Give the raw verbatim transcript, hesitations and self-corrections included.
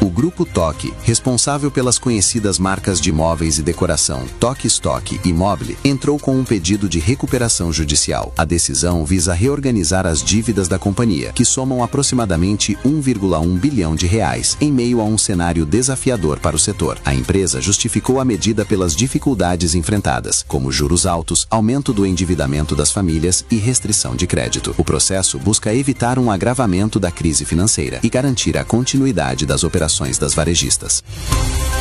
O Grupo Toque, responsável pelas conhecidas marcas de móveis e decoração Toque Stock e Mobile, entrou com um pedido de recuperação judicial. A decisão visa reorganizar as dívidas da companhia, que somam aproximadamente um vírgula um bilhão de reais, em meio a um cenário desafiador para o setor. A empresa justificou a medida pelas dificuldades enfrentadas, como juros altos, aumento do endividamento das famílias e restrição de crédito. O processo busca evitar um agravamento da crise financeira e garantir a continuidade das operações das varejistas.